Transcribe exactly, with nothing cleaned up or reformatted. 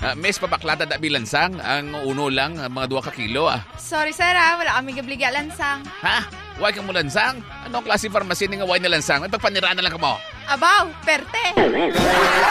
Uh, mes pabaklata da bilansang. Ang uno lang, uh, mga dua ka kilo ah. Sorry sir ha, wala kami gabligya lansang. Ha? Huwag kang mo lansang? Anong klase farmacy nga huwag na lansang? Ay pagpaniraan na lang ka mo. Abaw, perte.